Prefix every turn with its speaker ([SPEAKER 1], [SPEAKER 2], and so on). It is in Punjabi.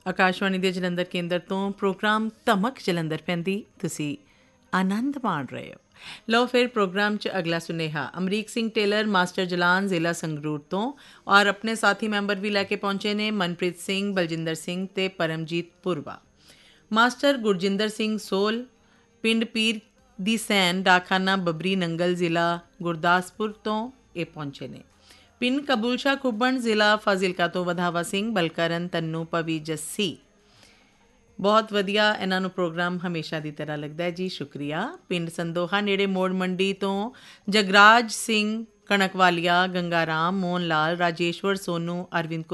[SPEAKER 1] ਆਕਾਸ਼ਵਾਣੀ ਦੇ ਜਲੰਧਰ ਕੇਂਦਰ ਤੋਂ ਪ੍ਰੋਗਰਾਮ ਧਮਕ ਜਲੰਧਰ ਪੈਂਦੀ ਤੁਸੀਂ ਆਨੰਦ ਮਾਣ ਰਹੇ ਹੋ। ਲਓ ਫਿਰ ਪ੍ਰੋਗਰਾਮ 'ਚ ਅਗਲਾ ਸੁਨੇਹਾ ਅਮਰੀਕ ਸਿੰਘ ਟੇਲਰ ਮਾਸਟਰ ਜਲਾਨ ਜ਼ਿਲ੍ਹਾ ਸੰਗਰੂਰ ਤੋਂ ਔਰ ਆਪਣੇ ਸਾਥੀ ਮੈਂਬਰ ਵੀ ਲੈ ਕੇ ਪਹੁੰਚੇ ਨੇ ਮਨਪ੍ਰੀਤ ਸਿੰਘ, ਬਲਜਿੰਦਰ ਸਿੰਘ ਅਤੇ ਪਰਮਜੀਤ ਪੁਰਵਾ। ਮਾਸਟਰ ਗੁਰਜਿੰਦਰ ਸਿੰਘ ਸੋਲ ਪਿੰਡ ਪੀਰ ਦੀ ਸੈਨ ਡਾਕਖਾਨਾ ਬੱਬਰੀ ਨੰਗਲ ਜ਼ਿਲ੍ਹਾ ਗੁਰਦਾਸਪੁਰ ਤੋਂ ਇਹ ਪਹੁੰਚੇ ਨੇ। ਪਿੰਡ ਕਬੂਲ ਸ਼ਾਹ ਖੁੱਬਣ ਜ਼ਿਲ੍ਹਾ ਫਾਜ਼ਿਲਕਾ ਤੋਂ ਵਧਾਵਾ ਸਿੰਘ, ਬਲਕਰਨ, ਤੰਨੂ, ਪਵੀ, ਜੱਸੀ। ਬਹੁਤ ਵਧੀਆ ਇਹਨਾਂ ਨੂੰ ਪ੍ਰੋਗਰਾਮ ਹਮੇਸ਼ਾ ਦੀ ਤਰ੍ਹਾਂ ਲੱਗਦਾ ਹੈ ਜੀ, ਸ਼ੁਕਰੀਆ। ਪਿੰਡ ਸੰਦੋਹਾ ਨੇੜੇ ਮੋੜ ਮੰਡੀ ਤੋਂ ਜਗਰਾਜ ਸਿੰਘ, ਕਣਕ ਵਾਲੀਆ, ਗੰਗਾ ਰਾਮ, ਮੋਹਨ ਲਾਲ, ਰਾਜੇਸ਼ਵਰ, ਸੋਨੂ, ਅਰਵਿੰਦ